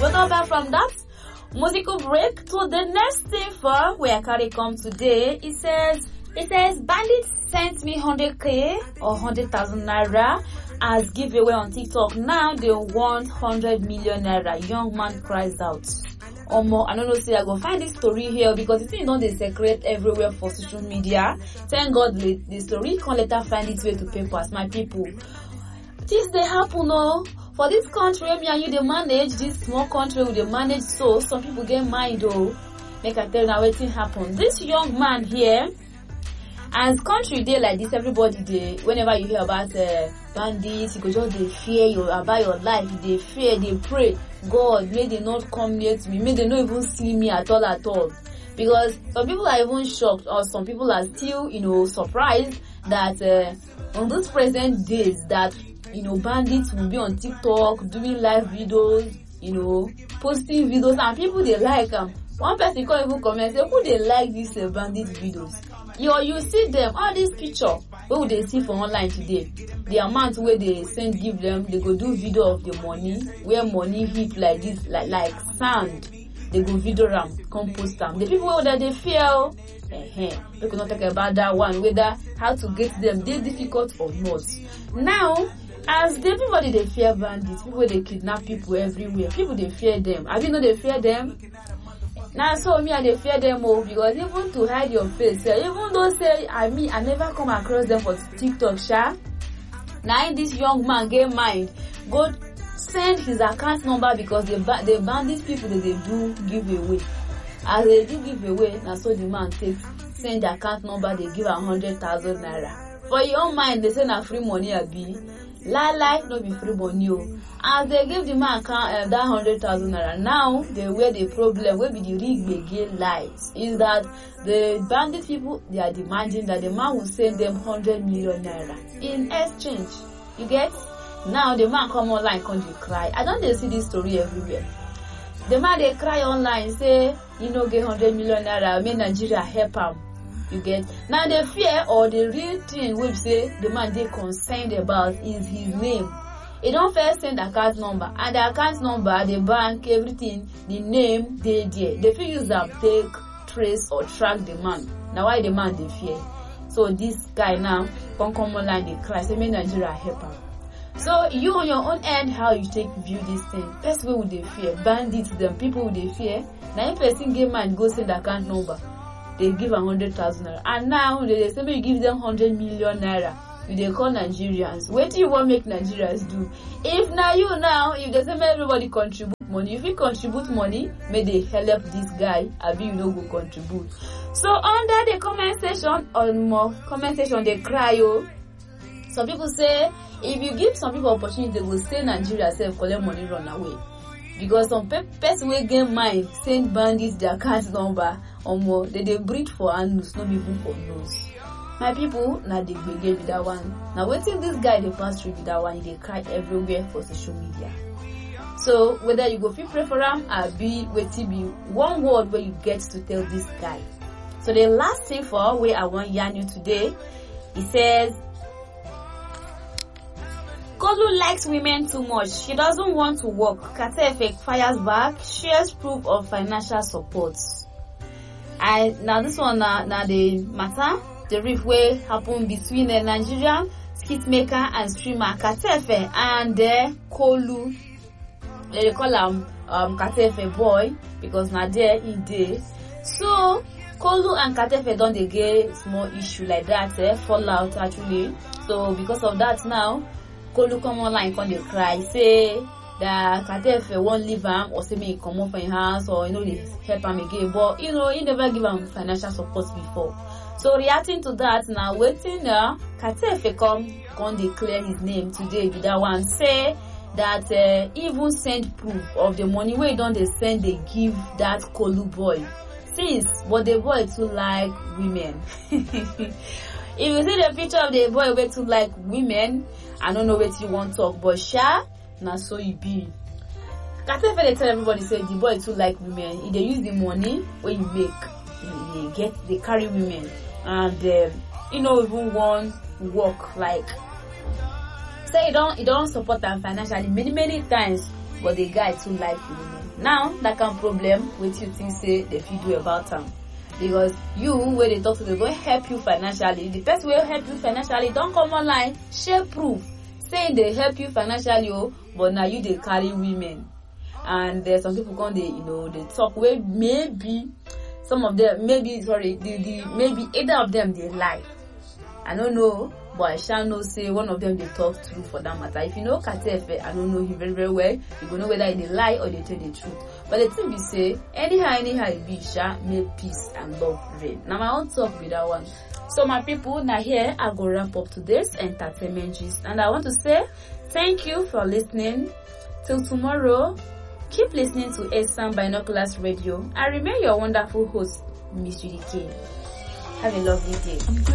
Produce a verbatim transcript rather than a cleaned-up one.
We're not back from that musical break to the next thing for where I carry come today. It says, it says, bandits sent me one hundred k or one hundred thousand naira as giveaway on TikTok. Now they want one hundred million naira. Young man cries out. Omo, I don't know, say I go find this story here because it's not they secret everywhere for social media. Thank God the, the story can later find its way to papers, my people. This they happen, no? For this country, me and you they manage this small country with they manage, so some people get mind though. Make I tell you now what thing happen. This young man here, as country day like this, everybody they whenever you hear about uh, bandits, you go just they fear you about your life, they fear, they pray, God, may they not come near to me, may they not even see me at all at all. Because some people are even shocked, or some people are still, you know, surprised that uh, on those present days that, you know, bandits will be on TikTok doing live videos, you know, posting videos, and people they like them. Um, one person can't even comment say who they like these uh, bandit videos. You you see them, all these picture what would they see for online today? The amount where they send give them, they go do video of the money, where money hit like this, like like sand. They go video them, compost them. The people that they feel, eh, we could not talk about that one, whether how to get them, they difficult or not. Now, as the people they fear bandits, people they kidnap people everywhere, people they fear them. Have you know they fear them? Now so me I they fear them all because even to hide your face, yeah, even though say I mean I never come across them for TikTok, sha. Now this young man get mind, go send his account number because the ba- the bandit people that they do give away. As they do give away, now so the man takes send the account number, they give a hundred thousand naira. For your own mind, they send a free money a be. Lie life no be free money. As they give the man account uh, that hundred thousand naira, now the way the problem will be the rig begin lies is that the bandit people they are demanding that the man will send them hundred million naira in exchange. You get? Now the man come online come dey cry. I don't they see this story everywhere. The man they cry online say you know get hundred million naira, make Nigeria help him. You get? Now the fear or the real thing we say the man they concerned about is his name. He don't first send account number, and the account number, the bank, everything, the name, they there. They feel use them take, trace or track the man. Now why the man they fear? So this guy now come come online they cry, say make Nigeria help him. So you on your own end, how you take view this thing? First way would they fear? Bandits them, people would they fear? Now if person get man go send the account number, they give a hundred thousand naira, and now they say you give them hundred million naira. They call Nigerians. What do you want to make Nigerians do? If now you now, if they say everybody contribute money, if you contribute money, may they help this guy, I be you know go contribute. So under the comment section, on more comment section, they cry oh. Some people say if you give some people opportunity, they will stay Nigeria self collect money run away. Because some pe- person will get mind, send bandits their account number or more, they they breathe for anus, not even for nose. My people, now they begin with that one. Now waiting this guy they pass through with that one, they cry everywhere for social media. So whether you go feel pray for him or be waiting be one word where you get to tell this guy. So the last thing for where I want yarn you today, he says Kolu likes women too much. She doesn't want to work. Katefe fires back, shares proof of financial support. And now this one now, now the matter. The rift way happened between the Nigerian skit maker and streamer Katefe and the Kolu. They call him um, Katefe boy because now there he did. So Kolu and Katefe don't they get small issue like that, eh, fall out actually. So because of that now, Kolu come online come they cry say that Katefe won't leave him or say me come off in house or you know they help him again, but you know he never give him financial support before. So reacting to that now, waiting now, Katefe come, come declare his name today with that one, say that uh, even send proof of the money where don't they send, they give that Kolu boy. Since, but the boy too like women. If you see the picture of the boy way too like women, I don't know what you want to talk, but sha, now so you be. Katefe they tell everybody say the boy too like women. If they use the money when you make, they get, they carry women. And uh, you know even one work like say you don't you don't support them financially many many times, but the guy too like women. Now that kind of problem, what you think say they fit do about them? Because you, when they talk to them, going help you financially. The person will help you financially. Don't come online, share proof saying they help you financially, oh, but now you they carry women. And there's some people come they you know they talk where maybe some of them maybe sorry the, the maybe either of them they lie. I don't know, but I shall know say one of them they talk true for that matter. If you know Katefe, I don't know him very very well, you go know whether they lie or they tell the truth. But the thing we say, anyhow anyhow it be, sha make peace and love reign. Now my own talk with that one. So my people, now here I go wrap up today's entertainment gist, and I want to say thank you for listening. Till tomorrow, keep listening to Esan Binoculars Radio. I remain your wonderful host, Miss Judy K. Have a lovely day.